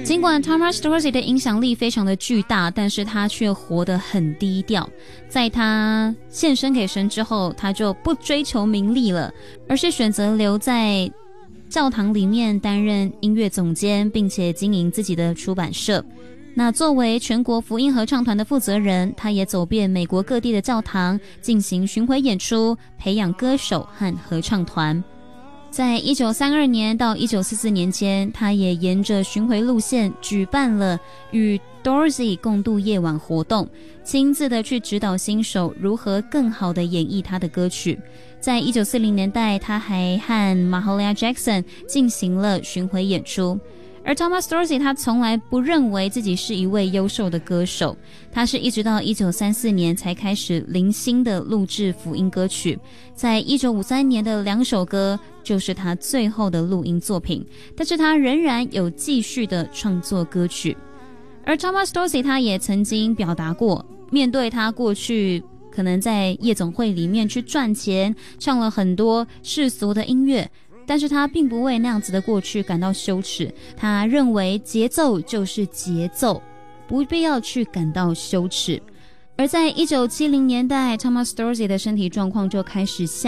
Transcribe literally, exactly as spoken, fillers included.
尽管 Thomas Dorsey 的影响力非常的巨大，但是他却活得很低调。在他献身给神之后，他就不追求名利了，而是选择留在教堂里面担任音乐总监，并且经营自己的出版社。那作为全国福音合唱团的负责人，他也走遍美国各地的教堂，进行巡回演出，培养歌手和合唱团。在一九三二年到一九四四年间，他也沿着巡回路线举办了与 Dorsey 共度夜晚活动，亲自的去指导新手如何更好的演绎他的歌曲。在一九四零年代，他还和 Mahalia Jackson 进行了巡回演出。而 Thomas Dorsey 他从来不认为自己是一位优秀的歌手，他是一直到一九三四年才开始零星的录制福音歌曲，在一九五三年的两首歌就是他最后的录音作品，但是他仍然有继续的创作歌曲。而 Thomas Dorsey 他也曾经表达过，面对他过去可能在夜总会里面去赚钱，唱了很多世俗的音乐，但是他并不为那样子的过去感到羞耻，他认为节奏就是节奏，不必要去感到羞耻。而在一九七零年代 Thomas Dorsey 的身体状况就开始下